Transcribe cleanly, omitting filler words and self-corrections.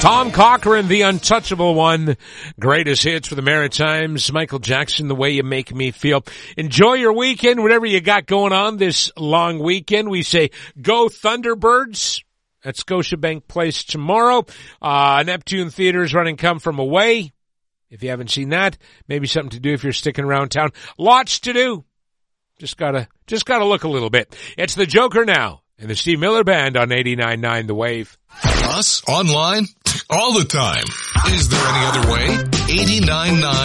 Tom Cochrane, the untouchable one. Greatest hits for the Maritimes. Michael Jackson, The Way You Make Me Feel. Enjoy your weekend, whatever you got going on this long weekend. We say go Thunderbirds at Scotiabank Place tomorrow. Neptune Theater's running Come From Away. If you haven't seen that, maybe something to do if you're sticking around town. Lots to do. Just gotta look a little bit. It's the Joker now and the Steve Miller Band on 89.9 The Wave. Us online all the time. Is there any other way? 89.9